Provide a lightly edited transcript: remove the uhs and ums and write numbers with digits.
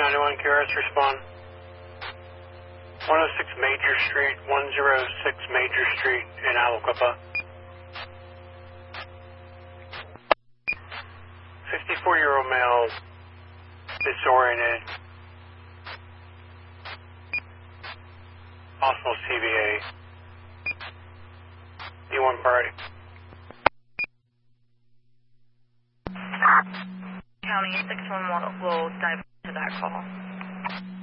91 QRS, respond. 106 Major Street, 106 Major Street in Aliquippa. 54-year-old male, disoriented, possible CVA. D1 priority. County 611 will dive to that call.